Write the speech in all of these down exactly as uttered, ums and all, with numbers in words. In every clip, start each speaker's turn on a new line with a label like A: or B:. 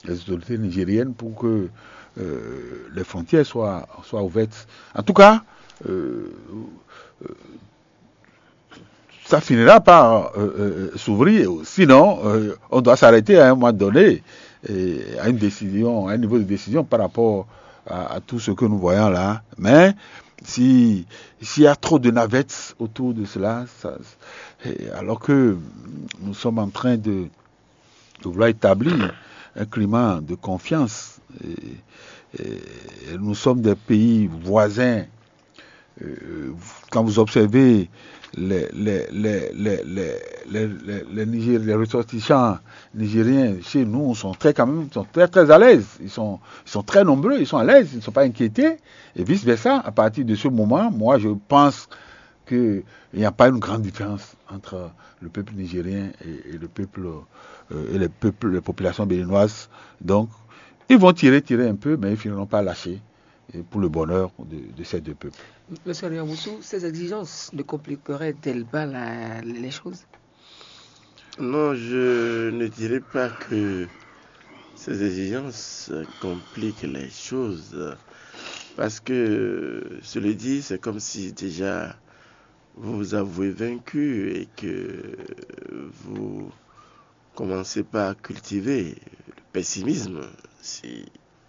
A: les autorités nigériennes pour que euh, les frontières soient, soient ouvertes. En tout cas, euh, euh, ça finira par euh, euh, s'ouvrir. Sinon, euh, on doit s'arrêter à un moment donné et à une décision, à un niveau de décision par rapport à, à tout ce que nous voyons là. Mais si s'il y a trop de navettes autour de cela, ça, alors que nous sommes en train de, de vouloir établir un climat de confiance, et, et nous sommes des pays voisins. Euh, quand vous observez les, les, les, les, les, les, les, les, Niger, les ressortissants nigériens chez nous sont très, quand même, sont très, très à l'aise. Ils sont, ils sont très nombreux, ils sont à l'aise, ils ne sont pas inquiétés. Et vice-versa, à partir de ce moment, moi, je pense qu'il n'y a pas une grande différence entre le peuple nigérien et, et le peuple, euh, et les peuples, les populations béninoises. Donc, ils vont tirer, tirer un peu, mais ils ne finiront pas lâcher pour le bonheur de, de ces deux peuples.
B: Monsieur Riamoussou, ces exigences ne compliqueraient-elles pas la, les choses?
C: Non, je ne dirais pas que ces exigences compliquent les choses. Parce que, je le dis, c'est comme si déjà vous vous avouez vaincu et que vous commencez pas à cultiver le pessimisme. Si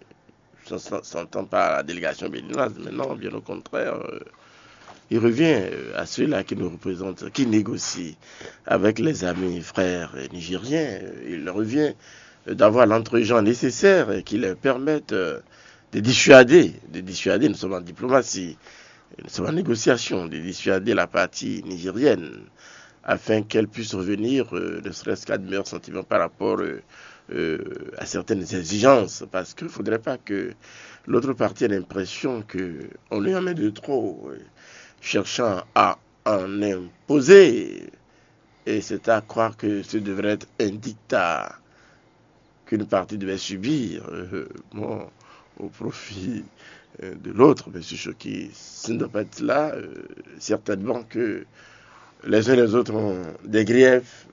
C: ça s'entend par la délégation béninoise, mais non, bien au contraire, euh, il revient à ceux-là qui nous représentent, qui négocient avec les amis, frères nigériens. Il revient d'avoir l'entre-gens nécessaire qui leur permettent de dissuader, de dissuader, nous sommes en diplomatie, nous sommes en négociation, de dissuader la partie nigérienne afin qu'elle puisse revenir, euh, ne serait-ce qu'à de meilleurs sentiments par rapport euh, euh, à certaines exigences, parce qu'il ne faudrait pas que l'autre partie ait l'impression qu'on lui en met de trop, euh, cherchant à en imposer, et c'est à croire que ce devrait être un dictat qu'une partie devait subir, euh, bon, au profit euh, de l'autre, M. Choki. Ce ne doit pas être là, euh, certainement que les uns et les autres ont des griefs,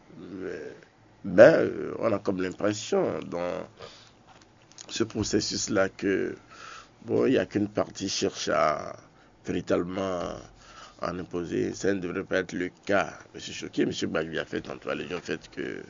C: mais euh, on a comme l'impression dans ce processus-là que bon, il n'y a qu'une partie qui cherche à véritablement en imposer. Ça ne devrait pas être le cas. M. Choki, M. Bagui a fait tantôt allusion au fait que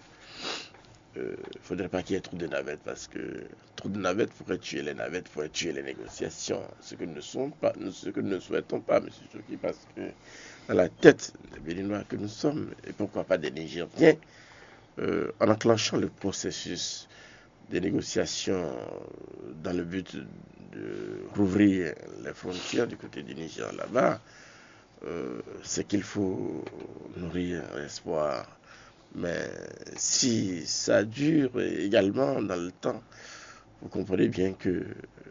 C: il euh, ne faudrait pas qu'il y ait trop de navettes, parce que trop de navettes pourrait tuer les navettes, pourrait tuer les négociations, ce que nous ne sommes pas, ce que nous ne souhaitons pas, M. Choki, parce que dans la tête des Béninois que nous sommes, et pourquoi pas des Nigériens, euh, en enclenchant le processus des négociations dans le but de rouvrir les frontières du côté du Niger là-bas, euh, c'est qu'il faut nourrir l'espoir. Mais si ça dure également dans le temps, vous comprenez bien que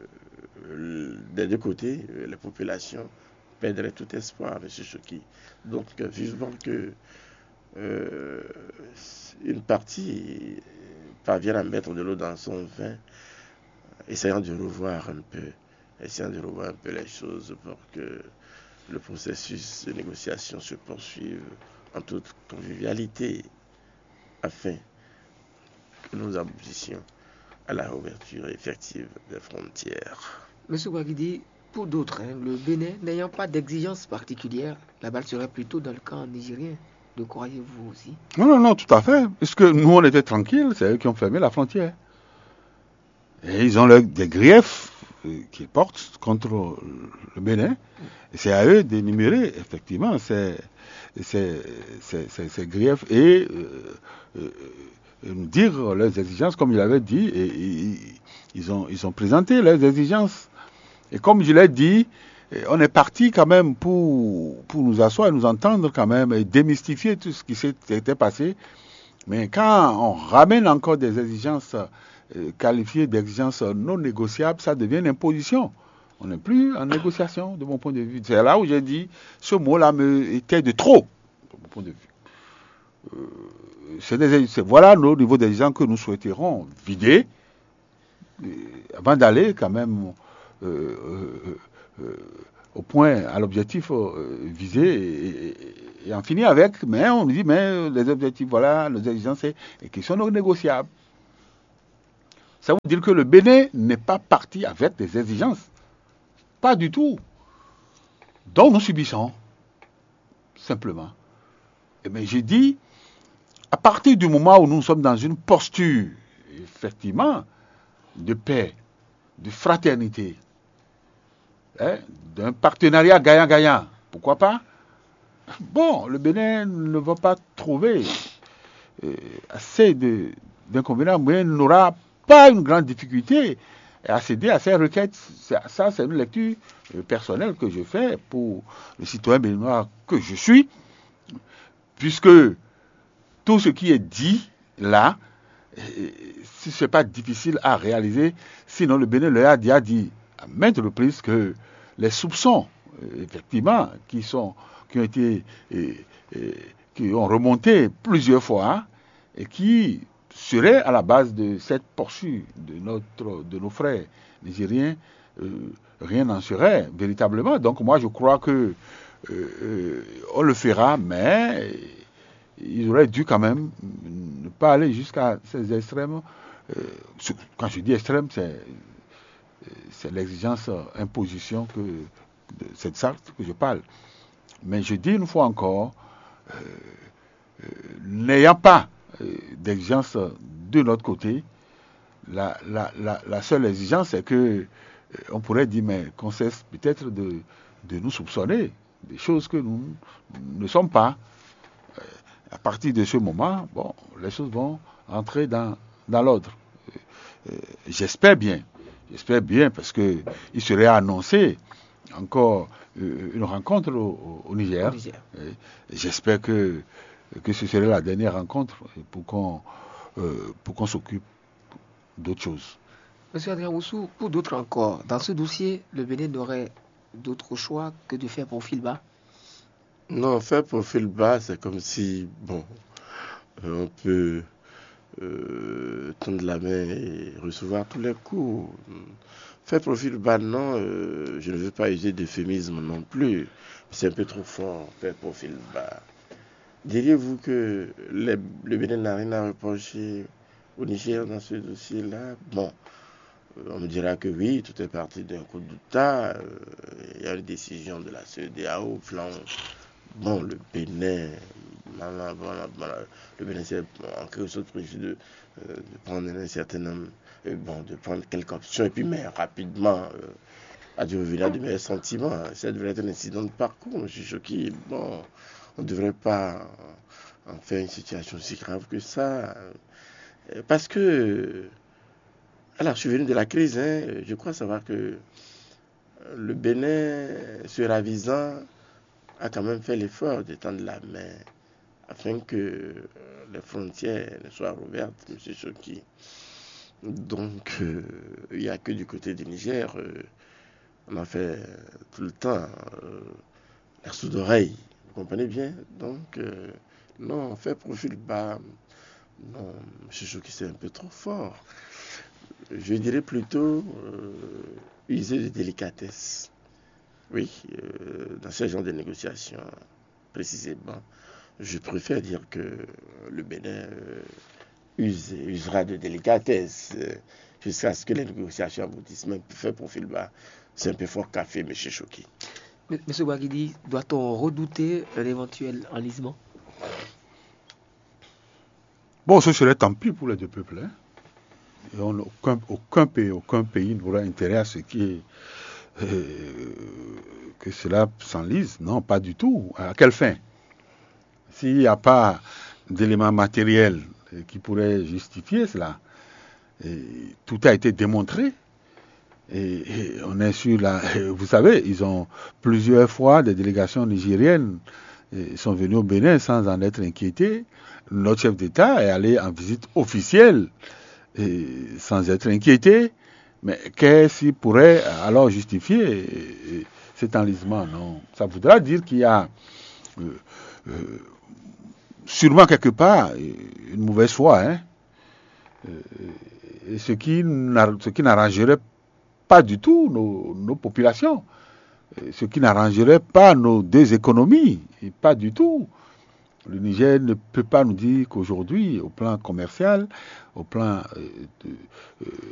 C: euh, des deux côtés, les populations perdraient tout espoir, M. Choki. Donc, vivement que euh, une partie parvienne à mettre de l'eau dans son vin, essayant de revoir un peu, essayant de revoir un peu les choses pour que le processus de négociation se poursuive en toute convivialité, afin que nous aboutissions à la réouverture effective des frontières.
B: Monsieur Ouagidi, pour d'autres, hein, le Bénin n'ayant pas d'exigence particulière, la balle serait plutôt dans le camp nigérien. Le croyez-vous aussi?
A: Non, non, non, tout à fait. Puisque nous, on était tranquilles, c'est eux qui ont fermé la frontière. Et ils ont le, des griefs euh, qu'ils portent contre le Bénin. Et c'est à eux d'énumérer, effectivement, ces, ces, ces, ces, ces griefs et euh, euh, nous dire leurs exigences, comme il avait dit, et, et ils, ont, ils ont présenté leurs exigences. Et comme je l'ai dit, on est parti quand même pour, pour nous asseoir et nous entendre quand même et démystifier tout ce qui s'était passé. Mais quand on ramène encore des exigences euh, qualifiées d'exigences non négociables, ça devient une imposition. On n'est plus en négociation, de mon point de vue. C'est là où j'ai dit, ce mot-là me était de trop, de mon point de vue. Euh, c'est des, c'est, voilà le niveau d'exigence que nous souhaiterons vider, euh, avant d'aller quand même euh, euh, euh, au point, à l'objectif euh, visé et, et, et en finir avec. Mais on dit, mais les objectifs, voilà, les exigences, et qui sont non négociables. Ça veut dire que le Bénin n'est pas parti avec des exigences. Pas du tout. Donc nous subissons, simplement. Et bien j'ai dit, à partir du moment où nous sommes dans une posture, effectivement, de paix, de fraternité, hein, d'un partenariat gagnant-gagnant, pourquoi pas? Bon, le Bénin ne va pas trouver euh, assez de, d'inconvénients, mais n'aura pas une grande difficulté à céder à ces requêtes. Ça, ça c'est une lecture euh, personnelle que je fais pour le citoyen béninois que je suis, puisque tout ce qui est dit là, euh, si ce n'est pas difficile à réaliser, sinon le Bénin leur a déjà dit à maintes reprises que les soupçons, euh, effectivement, qui sont qui ont été euh, euh, qui ont remonté plusieurs fois, hein, et qui seraient à la base de cette poursuite de notre de nos frères nigériens, euh, rien n'en serait véritablement. Donc moi je crois que euh, euh, on le fera, mais ils auraient dû quand même ne pas aller jusqu'à ces extrêmes. Euh, quand je dis extrême, c'est c'est l'exigence, imposition que de cette charte que je parle. Mais je dis une fois encore, euh, euh, n'ayant pas euh, d'exigence de notre côté, la, la, la, la seule exigence c'est que euh, on pourrait dire mais qu'on cesse peut-être de, de nous soupçonner des choses que nous ne sommes pas. Euh, à partir de ce moment, bon, les choses vont entrer dans, dans l'ordre. Euh, euh, j'espère bien, j'espère bien parce que il serait annoncé encore euh, une rencontre au, au Niger.
B: Au Niger.
A: Et j'espère que, que ce serait la dernière rencontre pour qu'on, euh, pour qu'on s'occupe d'autres choses.
B: Monsieur Adrien Oussou, pour d'autres encore, dans ce dossier, le Bénin n'aurait d'autre choix que de faire profil bas?
C: Non, faire profil bas, c'est comme si, bon, euh, on peut euh, tendre la main et recevoir tous les coups. Faire profil bas, non, euh, je ne veux pas user d'euphémisme non plus. C'est un peu trop fort, faire profil bas. Diriez-vous que les, le Bénin n'a rien à reprocher au Niger dans ce dossier-là? Bon, euh, on me dira que oui, tout est parti d'un coup d'État. Euh, il y a une décision de la C E D A O, plan. Bon, le Bénin, le Bénin c'est en quelque sorte prévu de, euh, de prendre un certain nombre, euh, bon, de prendre quelques options et puis mais rapidement euh, à dû revenir de meilleurs sentiments. Ça devrait être un incident de parcours. Je suis choqué. Bon, on ne devrait pas en faire une situation si grave que ça, parce que à la survenue de la crise, hein, je crois savoir que le Bénin, se ravisant, a quand même fait l'effort de tendre la main afin que les frontières ne soient rouvertes, M. Choki. Donc, euh, il n'y a que du côté du Niger, euh, on a fait tout le temps euh, l'air sous d'oreille, vous comprenez bien? Donc, euh, non, faire profil bas, non, M. Choki, c'est un peu trop fort. Je dirais plutôt euh, user de délicatesse. Oui, euh, dans ce genre de négociations, précisément, je préfère dire que le Bénin euh, use, usera de délicatesse euh, jusqu'à ce que les négociations aboutissent. Même faire profil bas, c'est un peu fort café, M. Choki.
B: Monsieur Ouaguidi, doit-on redouter un éventuel enlisement?
A: Bon, ce serait tant pis pour les deux peuples. Hein. Et on, aucun, aucun pays, aucun pays n'aura intérêt à ce qui est Euh, que cela s'enlise. Non, pas du tout. À quelle fin? S'il n'y a pas d'éléments matériels qui pourraient justifier cela, et tout a été démontré. Et, et on est sur la... Vous savez, ils ont plusieurs fois, des délégations nigériennes sont venues au Bénin sans en être inquiétés. Notre chef d'État est allé en visite officielle et sans être inquiété. Mais qu'est-ce qui pourrait alors justifier cet enlisement? Non. Ça voudra dire qu'il y a euh, euh, sûrement quelque part une mauvaise foi. Hein? Euh, et ce qui, ce qui n'arrangerait pas du tout nos, nos populations. Ce qui n'arrangerait pas nos deux économies. Et pas du tout. Le Niger ne peut pas nous dire qu'aujourd'hui, au plan commercial, au plan euh, de, euh,